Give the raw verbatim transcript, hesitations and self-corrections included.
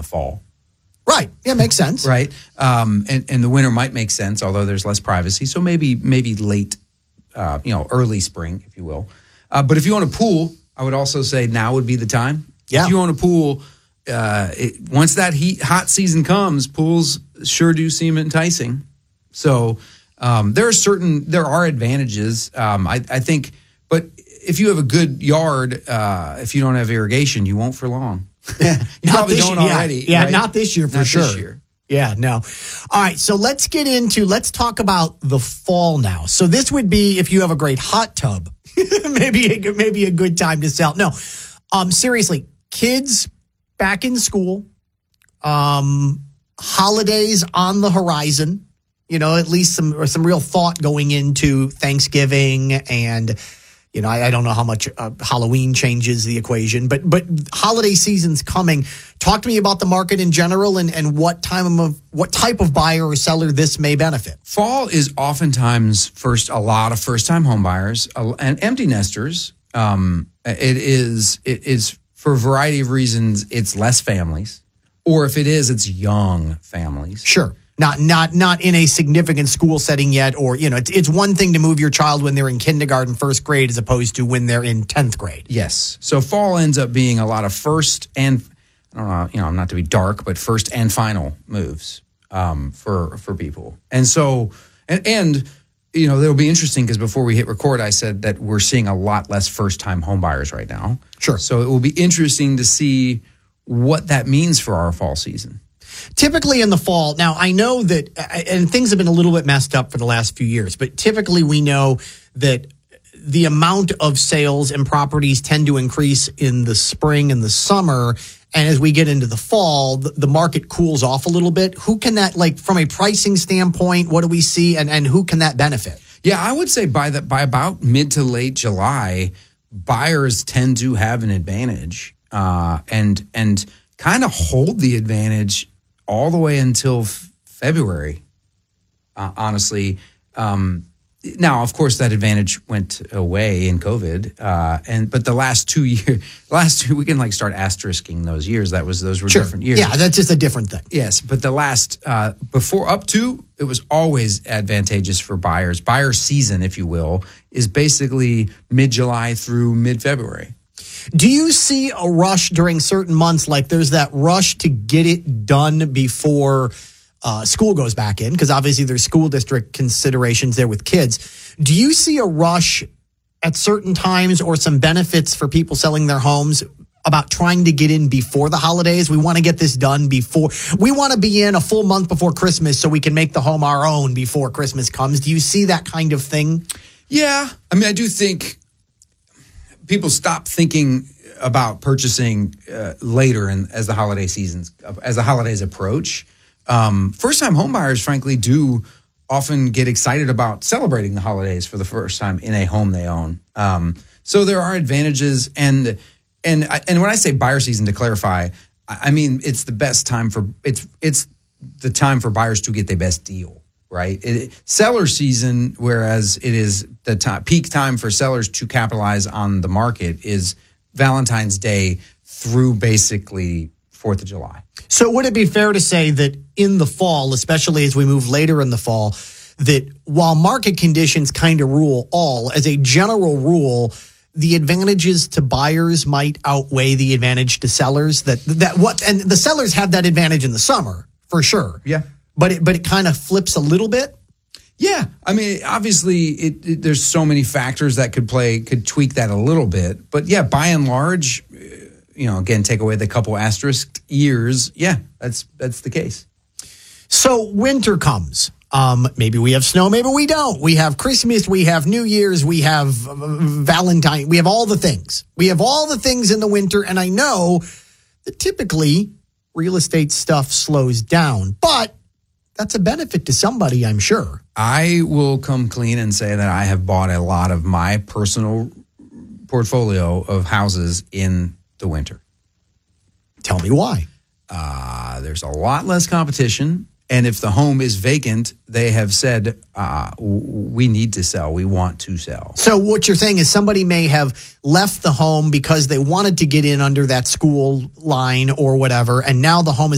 fall. Right. Yeah, makes sense. Right. Um, and, and the winter might make sense, although there's less privacy. So maybe maybe late, uh, you know, early spring, if you will. Uh, but if you own a pool, I would also say now would be the time. Yeah. If you own a pool, uh, it, once that heat hot season comes, pools sure do seem enticing. So um, there are certain there are advantages. Um, I, I think, but if you have a good yard, uh, if you don't have irrigation, you won't for long. you not probably this don't year, already. Yeah, yeah right? not this year for not sure. This year. Yeah, no. All right, so let's get into, let's talk about the fall now. So this would be if you have a great hot tub, maybe a, maybe a good time to sell. No, um, seriously, kids back in school, um, holidays on the horizon, you know, at least some, or some real thought going into Thanksgiving and, you know, I, I don't know how much uh, Halloween changes the equation, but but holiday season's coming. Talk to me about the market in general and, and what time of what type of buyer or seller this may benefit. Fall is oftentimes first a lot of first time home buyers uh, and empty nesters. Um, it is it is for a variety of reasons. It's less families, or if it is, it's young families. Sure. Not not not in a significant school setting yet, or, you know, it's, it's one thing to move your child when they're in kindergarten, first grade, as opposed to when they're in tenth grade. Yes. So fall ends up being a lot of first and, I don't know, you know, not to be dark, but first and final moves um, for for people. And so, and, and you know, it'll be interesting because before we hit record, I said that we're seeing a lot less first time home buyers right now. Sure. So it will be interesting to see what that means for our fall season. Typically in the fall, now I know that, and things have been a little bit messed up for the last few years, but typically we know that the amount of sales and properties tend to increase in the spring and the summer. And as we get into the fall, the, the market cools off a little bit. Who can that, like, from a pricing standpoint, what do we see, and, and who can that benefit? Yeah, I would say by the, by about mid to late July, buyers tend to have an advantage uh, and and kind of hold the advantage all the way until f- February, uh, honestly. Um, now, of course, that advantage went away in COVID, uh, and but the last two years, last two, we can like start asterisking those years. That was those were Sure. different years. Yeah, that's just a different thing. Yes, but the last uh, before up to it was always advantageous for buyers. Buyer season, if you will, is basically mid July through mid February. Do you see a rush during certain months? Like there's that rush to get it done before uh, school goes back in, because obviously there's school district considerations there with kids. Do you see a rush at certain times or some benefits for people selling their homes about trying to get in before the holidays? We want to get this done before. We want to be in a full month before Christmas so we can make the home our own before Christmas comes. Do you see that kind of thing? Yeah. I mean, I do think people stop thinking about purchasing uh, later in, as the holiday seasons, as the holidays approach. Um, first-time homebuyers, frankly, do often get excited about celebrating the holidays for the first time in a home they own. Um, so there are advantages, and and and when I say buyer season, to clarify, I mean it's the best time for it's it's the time for buyers to get the best deal. Right, it, seller season, whereas it is the time, peak time for sellers to capitalize on the market, is Valentine's Day through basically Fourth of July. So would it be fair to say that in the fall, especially as we move later in the fall, that while market conditions kind of rule all, as a general rule, the advantages to buyers might outweigh the advantage to sellers? That that what and the sellers have that advantage in the summer for sure. Yeah. But it, but it kind of flips a little bit? Yeah. I mean, obviously, it, it, there's so many factors that could play, could tweak that a little bit. But yeah, by and large, you know, again, take away the couple asterisk years. Yeah, that's that's the case. So winter comes. Um, maybe we have snow, maybe we don't. We have Christmas, we have New Year's, we have uh, Valentine, we have all the things. We have all the things in the winter, and I know that typically real estate stuff slows down, but that's a benefit to somebody, I'm sure. I will come clean and say that I have bought a lot of my personal portfolio of houses in the winter. Tell me why. Uh, there's a lot less competition. And if the home is vacant, they have said, uh, we need to sell. We want to sell. So what you're saying is somebody may have left the home because they wanted to get in under that school line or whatever, and now the home is